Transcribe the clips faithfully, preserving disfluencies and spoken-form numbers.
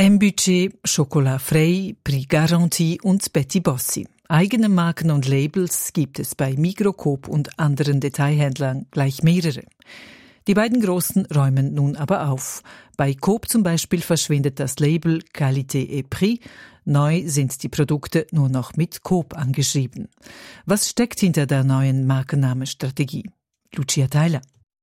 M-Budget, Chocolat frei, Prix Garantie und Betty Bossi. Eigene Marken und Labels gibt es bei Migros, Coop und anderen Detailhändlern gleich mehrere. Die beiden Großen räumen nun aber auf. Bei Coop zum Beispiel verschwindet das Label Qualité et Prix. Neu sind die Produkte nur noch mit Coop angeschrieben. Was steckt hinter der neuen Markennamenstrategie? Lucia Theiler.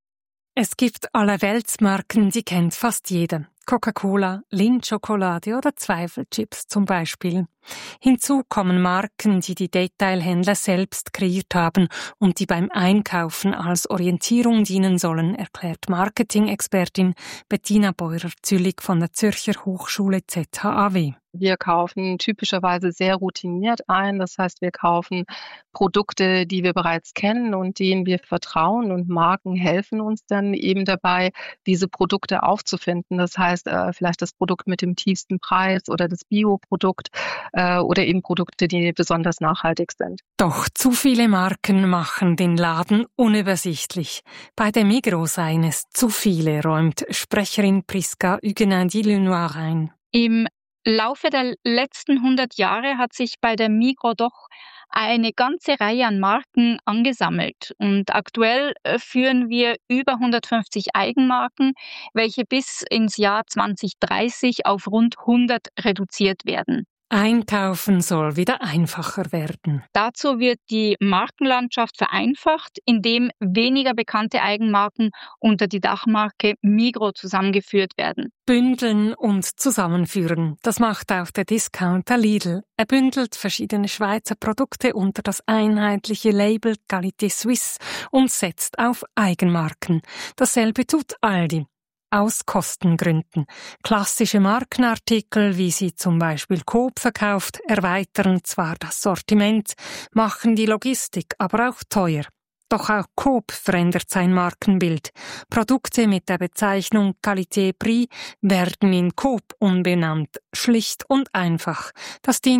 Es gibt allerweltsmarken, die kennt fast jeder. Coca-Cola, Lindt-Schokolade oder Zweifelchips zum Beispiel. Hinzu kommen Marken, die die Detailhändler selbst kreiert haben und die beim Einkaufen als Orientierung dienen sollen, erklärt Marketing-Expertin Bettina Beurer-Züllig von der Zürcher Hochschule Z H A W. Wir kaufen typischerweise sehr routiniert ein. Das heißt, wir kaufen Produkte, die wir bereits kennen und denen wir vertrauen. Und Marken helfen uns dann eben dabei, diese Produkte aufzufinden. Das heißt, vielleicht das Produkt mit dem tiefsten Preis oder das Bioprodukt oder eben Produkte, die besonders nachhaltig sind. Doch zu viele Marken machen den Laden unübersichtlich. Bei der Migros seien es zu viele, räumt Sprecherin Prisca Huguenin-Dillenoir ein. Im Laufe der letzten hundert Jahre hat sich bei der Migros doch eine ganze Reihe an Marken angesammelt. Und aktuell führen wir über hundertfünfzig Eigenmarken, welche bis ins Jahr zwanzig dreißig auf rund hundert reduziert werden. Einkaufen soll wieder einfacher werden. Dazu wird die Markenlandschaft vereinfacht, indem weniger bekannte Eigenmarken unter die Dachmarke Migros zusammengeführt werden. Bündeln und zusammenführen, das macht auch der Discounter Lidl. Er bündelt verschiedene Schweizer Produkte unter das einheitliche Label Qualité Suisse und setzt auf Eigenmarken. Dasselbe tut Aldi. Aus Kostengründen. Klassische Markenartikel, wie sie zum Beispiel Coop verkauft, erweitern zwar das Sortiment, machen die Logistik aber auch teuer. Doch auch Coop verändert sein Markenbild. Produkte mit der Bezeichnung Qualité Prix werden in Coop umbenannt. Schlicht und einfach. Das dient